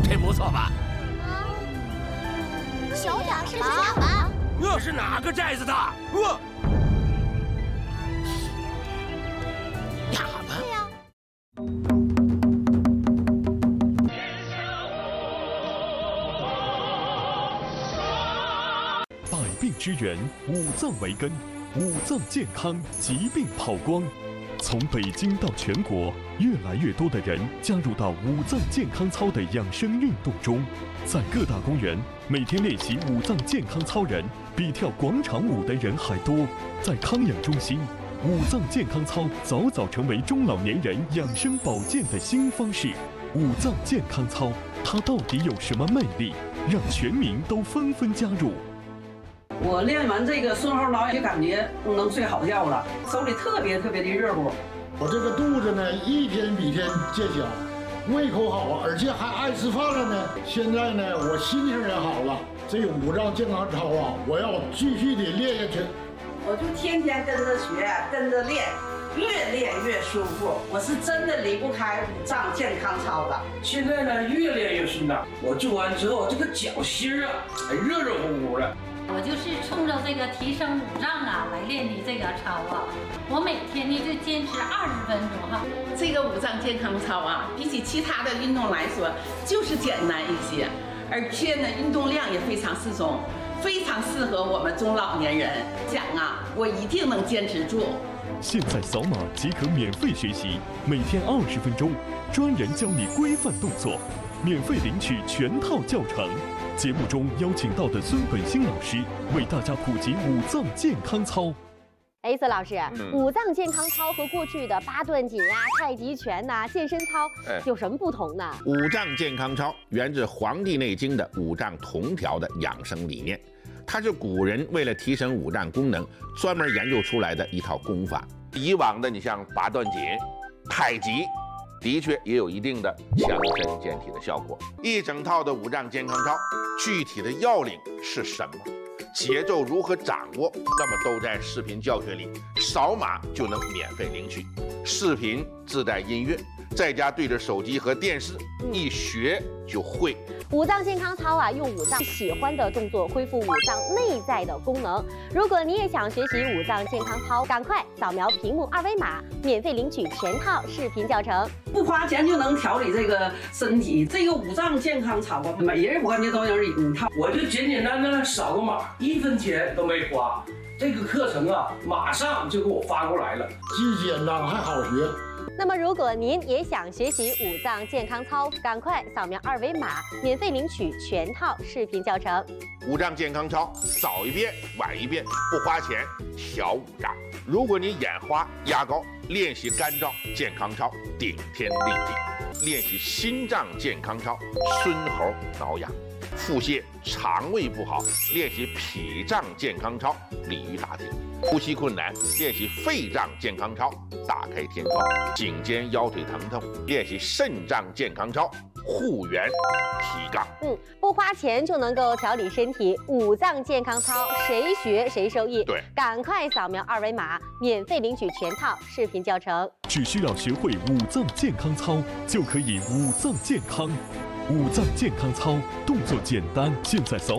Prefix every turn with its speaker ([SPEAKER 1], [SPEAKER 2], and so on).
[SPEAKER 1] 这不错吧？
[SPEAKER 2] 小哑巴，
[SPEAKER 1] 这是哪个寨子的？哑巴。
[SPEAKER 2] 对呀。
[SPEAKER 3] 百病之源，五脏为根，五脏健康，疾病跑光。从北京到全国，越来越多的人加入到五脏健康操的养生运动中。在各大公园，每天练习五脏健康操人比跳广场舞的人还多。在康养中心，五脏健康操早早成为中老年人养生保健的新方式。五脏健康操，它到底有什么魅力，让全民都纷纷加入？
[SPEAKER 4] 我练完这个顺后挠，就感觉能睡好觉了，手里特别的热乎。
[SPEAKER 5] 我这个肚子呢，一天比一天见小，胃口好，而且还爱吃饭了呢。现在呢，我心情也好了。这个五脏健康操啊，我要继续的练下去。
[SPEAKER 4] 我就天天跟着学，跟着练，越练越舒服。我是真的离不开五脏健康操的。
[SPEAKER 6] 现在呢，越练越顺当。我做完之后，这个脚心啊，还热热乎乎的。
[SPEAKER 7] 我就是冲着这个提升五脏啊来练的这个操啊，我每天呢就坚持20分钟哈。
[SPEAKER 8] 这个五脏健康操啊，比起其他的运动来说，就是简单一些，而且呢运动量也非常适中，非常适合我们中老年人。讲啊，我一定能坚持住。
[SPEAKER 3] 现在扫码即可免费学习，每天20分钟，专人教你规范动作，免费领取全套教程。节目中邀请到的孙本兴老师为大家普及五脏健康操。
[SPEAKER 2] 孙老师，五脏健康操和过去的八段锦啊、太极拳呐、健身操有什么不同呢？
[SPEAKER 9] 五脏健康操源自《黄帝内经》的五脏同调的养生理念，它是古人为了提升五脏功能专门研究出来的一套功法。以往的你像八段锦、太极，的确也有一定的强身健体的效果。一整套的五脏健康操，具体的要领是什么？节奏如何掌握？那么都在视频教学里，扫码就能免费领取。视频自带音乐，在家对着手机和电视一学就会。
[SPEAKER 2] 五脏健康操啊，用五脏喜欢的动作恢复五脏内在的功能。如果你也想学习五脏健康操，赶快扫描屏幕2维码，免费领取全套视频教程。
[SPEAKER 4] 不花钱就能调理这个身体，这个五脏健康操啊，每人我感觉都能一套。
[SPEAKER 6] 我就简简单单扫个码，1分钱都没花。这个课程啊，马上就给我发过来了，
[SPEAKER 5] 既简单还好学。
[SPEAKER 2] 那么，如果您也想学习五脏健康操，赶快扫描2维码，免费领取全套视频教程。
[SPEAKER 9] 五脏健康操，早一遍晚一遍，不花钱调五脏。如果你眼花压高，练习肝脏健康操，顶天立地；练习心脏健康操，孙猴挠痒。腹泻、肠胃不好，练习脾脏健康操，鲤鱼打挺；呼吸困难，练习肺脏健康操，打开天窗；颈肩腰腿疼痛，练习肾脏健康操，护元提杠。
[SPEAKER 2] 不花钱就能够调理身体，五脏健康操谁学谁受益。
[SPEAKER 9] 对，
[SPEAKER 2] 赶快扫描2维码，免费领取全套视频教程。
[SPEAKER 3] 只需要学会五脏健康操，就可以五脏健康。五脏健康操动作简单，现在扫。